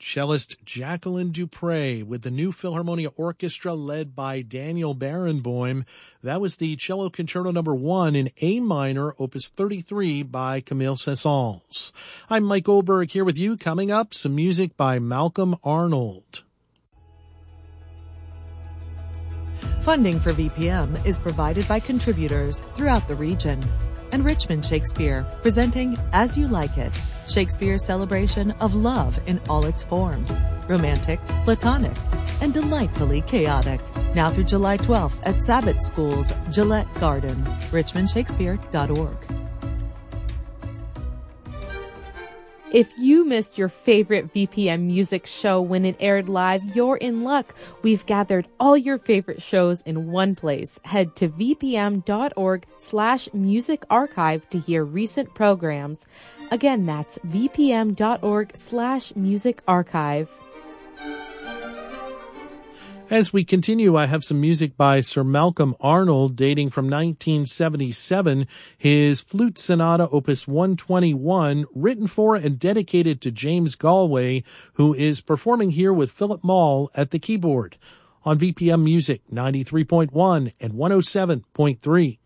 Cellist Jacqueline Dupre with the New Philharmonia Orchestra led by Daniel Barenboim. That was the Cello Concerto No. 1 in A minor, Opus 33 by Camille Saint-Saëns. I'm Mike Goldberg here with you. Coming up, some music by Malcolm Arnold. Funding for VPM is provided by contributors throughout the region. And Richmond Shakespeare, presenting As You Like It, Shakespeare's celebration of love in all its forms, romantic, platonic, and delightfully chaotic. Now through July 12th at Sabbath School's Gillette Garden, richmondshakespeare.org. If you missed your favorite VPM music show when it aired live, you're in luck. We've gathered all your favorite shows in one place. Head to vpm.org/music archive to hear recent programs. Again, that's vpm.org/music archive. As we continue, I have some music by Sir Malcolm Arnold dating from 1977, his Flute Sonata Opus 121, written for and dedicated to James Galway, who is performing here with Philip Maul at the keyboard on VPM Music 93.1 and 107.3.